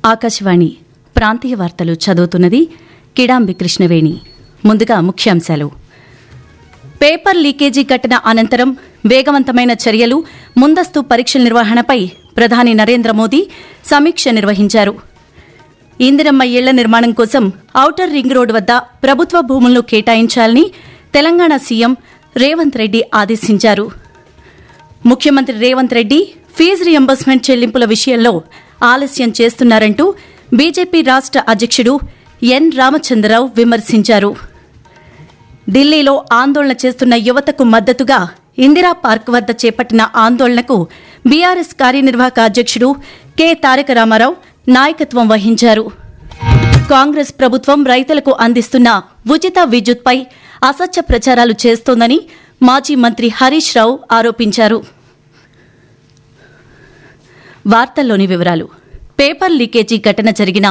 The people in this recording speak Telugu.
ఆకాశవాణి ప్రాంతీయ వార్తలు చదువుతున్నది కిడాంబి కృష్ణవేణి. ముందుగా ముఖ్యాంశాలు. పేపర్ లీకేజీ ఘటన అనంతరం వేగవంతమైన చర్యలు, ముందస్తు పరీక్షల నిర్వహణపై ప్రధాని నరేంద్ర మోదీ సమీక్ష నిర్వహించారు. ఇందిరమ్మ ఇళ్ల నిర్మాణం కోసం ఔటర్ రింగ్ రోడ్డు వద్ద ప్రభుత్వ భూములను కేటాయించాలని తెలంగాణ సీఎం రేవంత్ రెడ్డి ఆదేశించారు. ముఖ్యమంత్రి రేవంత్ రెడ్డి ఫీజు రియంబర్స్మెంట్ చెల్లింపుల విషయంలో ఆలస్యం చేస్తున్నారంటూ బీజేపీ రాష్ట్ర అధ్యక్షుడు ఎన్ రామచంద్రరావు విమర్శించారు. ఢిల్లీలో ఆందోళన చేస్తున్న యువతకు మద్దతుగా ఇందిరా పార్క్ వద్ద చేపట్టిన ఆందోళనకు బీఆర్ఎస్ కార్యనిర్వాహక అధ్యక్షుడు కె తారక రామారావు నాయకత్వం వహించారు. కాంగ్రెస్ ప్రభుత్వం రైతులకు అందిస్తున్న ఉచిత విద్యుత్పై అసత్య ప్రచారాలు చేస్తోందని మాజీ మంత్రి హరీష్ రావు ఆరోపించారు. వార్తల్లోని వివరాలు. పేపర్ లీకేజీ ఘటన జరిగిన